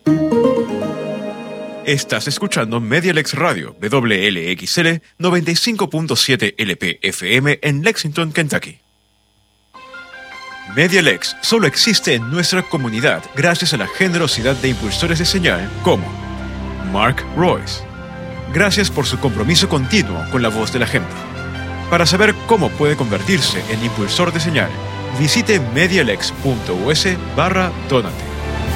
Estás escuchando Medialex Radio, WLXL 95.7 LP FM en Lexington, Kentucky. Medialex solo existe en nuestra comunidad gracias a la generosidad de impulsores de señal como Mark Royce. Gracias por su compromiso continuo con la voz de la gente. Para saber cómo puede convertirse en impulsor de señal, visite medialex.us/donate.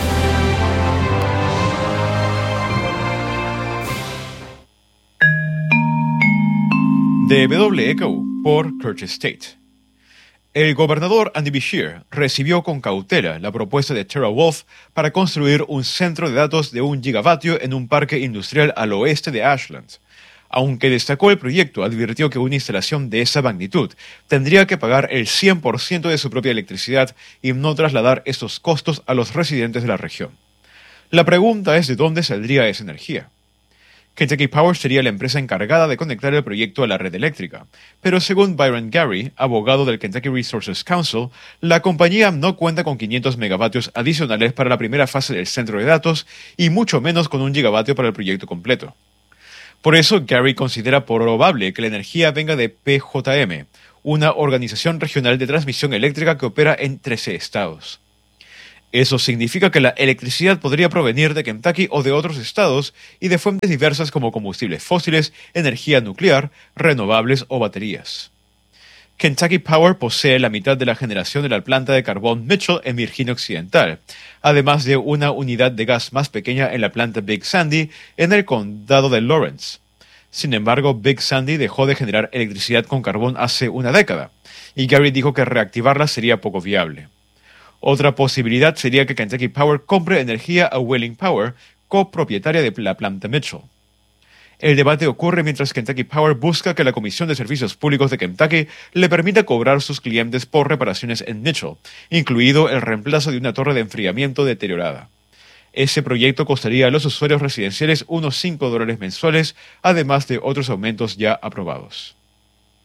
De WEKU por Curtis State. El gobernador Andy Beshear recibió con cautela la propuesta de TeraWulf para construir un centro de datos de 1 gigavatio en un parque industrial al oeste de Ashland. Aunque destacó el proyecto, advirtió que una instalación de esa magnitud tendría que pagar el 100% de su propia electricidad y no trasladar esos costos a los residentes de la región. La pregunta es de dónde saldría esa energía. Kentucky Power sería la empresa encargada de conectar el proyecto a la red eléctrica, pero según Byron Gary, abogado del Kentucky Resources Council, la compañía no cuenta con 500 megavatios adicionales para la primera fase del centro de datos y mucho menos con 1 gigavatio para el proyecto completo. Por eso, Gary considera probable que la energía venga de PJM, una organización regional de transmisión eléctrica que opera en 13 estados. Eso significa que la electricidad podría provenir de Kentucky o de otros estados y de fuentes diversas como combustibles fósiles, energía nuclear, renovables o baterías. Kentucky Power posee la mitad de la generación de la planta de carbón Mitchell en Virginia Occidental, además de una unidad de gas más pequeña en la planta Big Sandy en el condado de Lawrence. Sin embargo, Big Sandy dejó de generar electricidad con carbón hace una década, y Gary dijo que reactivarla sería poco viable. Otra posibilidad sería que Kentucky Power compre energía a Wheeling Power, copropietaria de la planta Mitchell. El debate ocurre mientras Kentucky Power busca que la Comisión de Servicios Públicos de Kentucky le permita cobrar a sus clientes por reparaciones en Mitchell, incluido el reemplazo de una torre de enfriamiento deteriorada. Ese proyecto costaría a los usuarios residenciales unos $5 mensuales, además de otros aumentos ya aprobados.